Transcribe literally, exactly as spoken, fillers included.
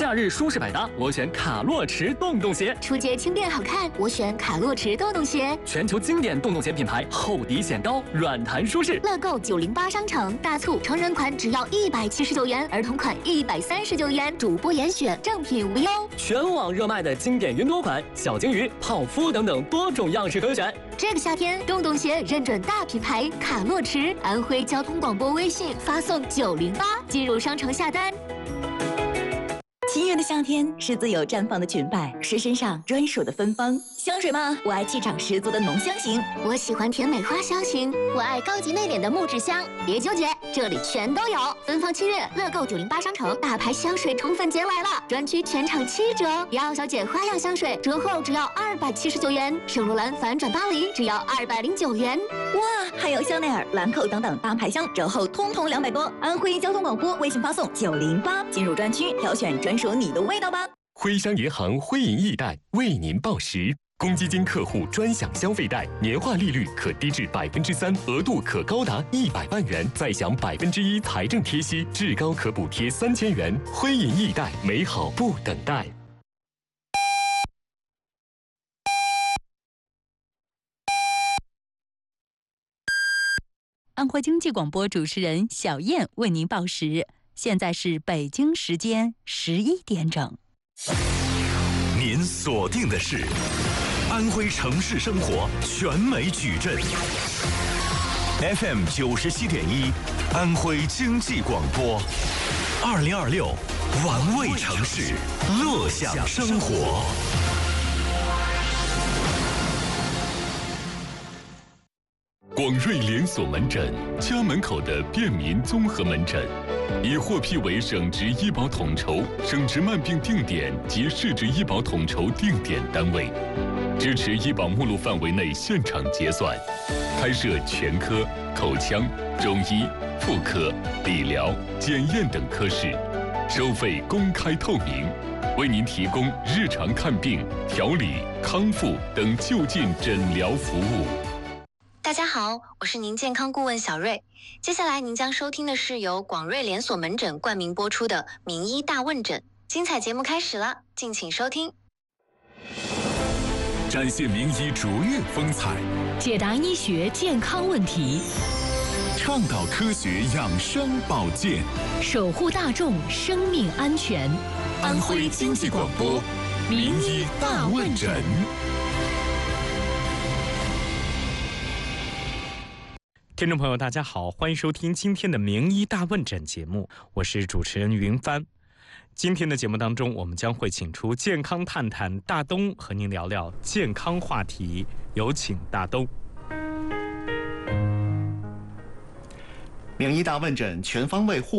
假日舒适百搭，我选卡洛驰洞洞鞋； 出街轻便好看，我选卡洛驰洞洞鞋。 全球经典洞洞鞋品牌，厚底显高，软弹舒适。 乐购九零八商城大促，成人款只要一百七十九元，儿童款一百三十九元，主播严选，正品无忧。 全网热卖的经典云朵款、小金鱼、泡芙等等多种样式可选。 这个夏天，洞洞鞋认准大品牌卡洛驰，安徽交通广播微信发送九零八进入商城下单。 七月的夏天是自由绽放的裙摆，是身上专属的芬芳。香水吗？我爱气场十足的浓香型， 我喜欢甜美花香型，我爱高级内敛的木质香。别纠结，这里全都有。芬芳七月，乐购九零八商城大牌香水宠粉节来了，专区全场七折。姚小姐花样香水折后只要二百七十九元，圣罗兰反转巴黎只要二百零九元。 哇，还有香奈儿、兰蔻等等大牌香折后通通两百多。安徽交通广播微信发送九零八进入专区，挑选专属你的味道吧。 徽商银行徽银易贷为您报时。公积金客户专享消费贷，年化利率可低至百分之三，额度可高达一百万元，再享百分之一财政贴息，至高可补贴三千元。徽银易贷，美好不等待。 安徽经济广播主持人小燕为您报时，现在是北京时间十一点整。 您锁定的是安徽城市生活全美矩阵 F M 九十七点一，安徽经济广播，二零二六玩味城市，乐享生活。 广瑞连锁门诊，家门口的便民综合门诊，已获批为省直医保统筹、省直慢病定点及市直医保统筹定点单位，支持医保目录范围内现场结算，开设全科、口腔、中医、妇科、理疗、检验等科室，收费公开透明，为您提供日常看病、调理、康复等就近诊疗服务。 大家好，我是您健康顾问小瑞。接下来您将收听的是由广瑞连锁门诊冠名播出的《名医大问诊》，精彩节目开始了，敬请收听。 展现名医卓越风采， 解答医学健康问题， 倡导科学养生保健， 守护大众生命安全。 安徽经济广播《名医大问诊》。 听众朋友大家好，欢迎收听今天的名医大问诊节目，我是主持人云帆。今天的节目当中，我们将会请出健康探探大东和您聊聊健康话题，有请大东。 名医大问诊全方位护